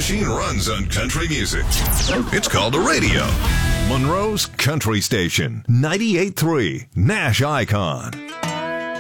machine runs on country music. It's called a radio. Monroe's Country Station, 98.3 Nash Icon.